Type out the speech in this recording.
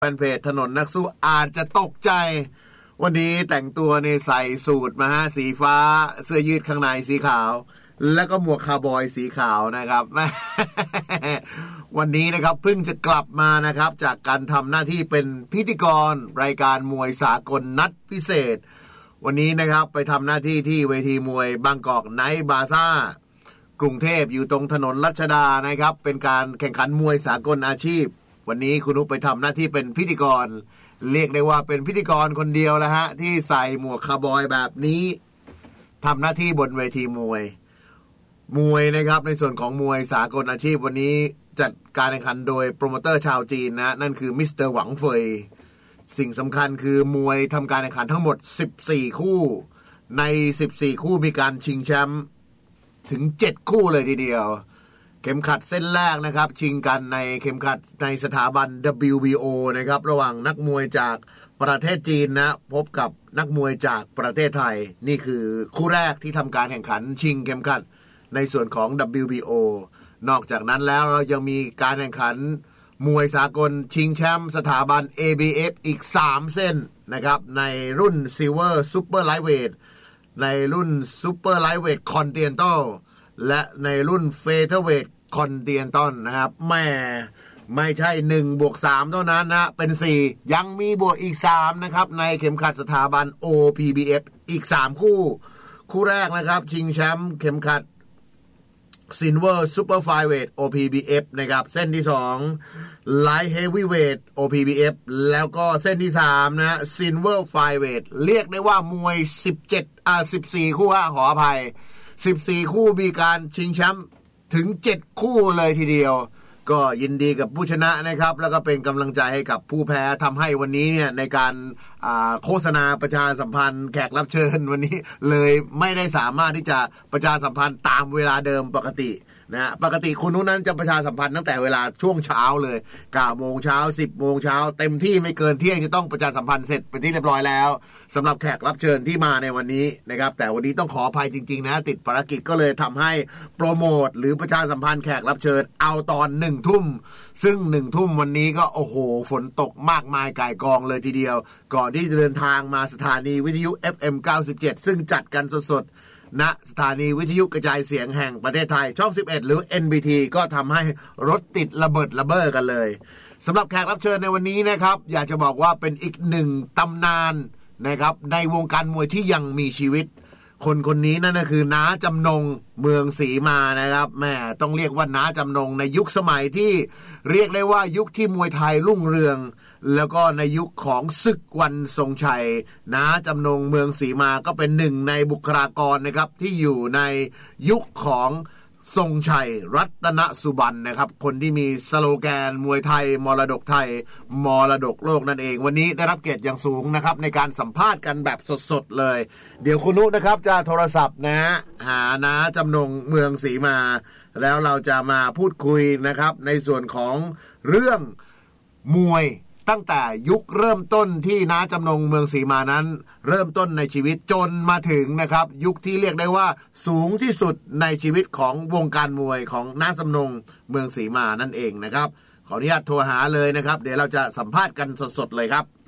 แฟนเพจถนนนักสู้อาจจะตกใจวันนี้แต่งตัวในใส่สูทมาสีฟ้าเสื้อยืดข้างในสีขาวแล้วก็หมวกคาวบอยสีขาวนะครับ วันนี้นะครับเพิ่งจะกลับมานะครับจากการทำหน้าที่เป็นพิธีกรรายการมวยสากลนัดพิเศษวันนี้นะครับไปทำหน้าที่ที่เวทีมวยบางกอกไนท์บาซ่ากรุงเทพอยู่ตรงถนนรัชดานะครับเป็นการแข่งขันมวยสากลอาชีพวันนี้คุณนุ๊กไปทำหน้าที่เป็นพิธีกรเรียกได้ว่าเป็นพิธีกรคนเดียวแล้วฮะที่ใส่หมวกคาวบอยแบบนี้ทำหน้าที่บนเวทีมวยนะครับในส่วนของมวยสากลอาชีพวันนี้จัดการแข่งขันโดยโปรโมเตอร์ชาวจีนนะนั่นคือมิสเตอร์หวังเฟยสิ่งสำคัญคือมวยทำการแข่งขันทั้งหมด14คู่ใน14คู่มีการชิงแชมป์ถึง7คู่เลยทีเดียวเข็มขัดเส้นแรกนะครับชิงกันในเข็มขัดในสถาบัน WBO นะครับระหว่างนักมวยจากประเทศจีนนะพบกับนักมวยจากประเทศไทยนี่คือคู่แรกที่ทำการแข่งขันชิงเข็มขัดในส่วนของ WBO นอกจากนั้นแล้วเรายังมีการแข่งขันมวยสากลชิงแชมป์สถาบัน ABF อีก3เส้นนะครับในรุ่น Silver Super Lightweight ในรุ่น Super Lightweight Continental และในรุ่น Featherweight Continental นะครับไม่ใช่1+3เท่านั้นนะเป็น4ยังมีบวกอีก3นะครับในเข็มขัดสถาบัน OPBF อีก3คู่แรกนะครับชิงแชมป์เข็มขัด Silver Super Flyweight OPBF นะครับเส้นที่2 Light Heavyweight OPBF แล้วก็เส้นที่3นะ Silver Flyweight เรียกได้ว่ามวย14คู่ขออภัย14คู่มีการชิงแชมป์ถึง7คู่เลยทีเดียวก็ยินดีกับผู้ชนะนะครับแล้วก็เป็นกำลังใจให้กับผู้แพ้ทำให้วันนี้เนี่ยในการโฆษณาประชาสัมพันธ์แขกรับเชิญวันนี้เลยไม่ได้สามารถที่จะประชาสัมพันธ์ตามเวลาเดิมปกตินะปกติคุณนุ้นนั้นจะประชาสัมพันธ์ตั้งแต่เวลาช่วงเช้าเลย9 โมงเช้า10 โมงเช้าเต็มที่ไม่เกินเที่ยงจะต้องประชาสัมพันธ์เสร็จเป็นที่เรียบร้อยแล้วสำหรับแขกรับเชิญที่มาในวันนี้นะครับแต่วันนี้ต้องขออภัยจริงๆนะติดภารกิจก็เลยทำให้โปรโมทหรือประชาสัมพันธ์แขกรับเชิญเอาตอน1 ทุ่มซึ่ง1 ทุ่มวันนี้ก็โอ้โหฝนตกมากมายก่ายกองเลยทีเดียวก่อนที่จะเดินทางมาสถานีวิทยุ FM 97ซึ่งจัดกันสดณสถานีวิทยุกระจายเสียงแห่งประเทศไทยช่อง11หรือ NBT ก็ทำให้รถติดระเบิดระเบ้อกันเลยสำหรับแขกรับเชิญในวันนี้นะครับอยากจะบอกว่าเป็นอีกหนึ่งตำนานนะครับในวงการมวยที่ยังมีชีวิตคนนี้นั่นก็คือน้าจำนงเมืองศรีมานะครับแม่ต้องเรียกว่าน้าจำนงในยุคสมัยที่เรียกได้ว่ายุคที่มวยไทยรุ่งเรืองแล้วก็ในยุคของศึกวันทรงชัยน้าจำนงเมืองศรีมาก็เป็นหนึ่งในบุคลากรนะครับที่อยู่ในยุคของทรงชัยรัตนสุบรรณนะครับคนที่มีสโลแกนมวยไทยมรดกไทยมรดกโลกนั่นเองวันนี้ได้รับเกียรติอย่างสูงนะครับในการสัมภาษณ์กันแบบสดๆเลยเดี๋ยวคุณนุนะครับจะโทรศัพท์นะหาน้าจำนงเมืองศรีมาแล้วเราจะมาพูดคุยนะครับในส่วนของเรื่องมวยตั้งแต่ยุคเริ่มต้นที่น้าจำนงเมืองศรีมานั้นเริ่มต้นในชีวิตจนมาถึงนะครับยุคที่เรียกได้ว่าสูงที่สุดในชีวิตของวงการมวยของน้าจำนงเมืองศรีมานั่นเองนะครับขออนุญาตโทรหาเลยนะครับเดี๋ยวเราจะสัมภาษณ์กันสดๆเลยครับ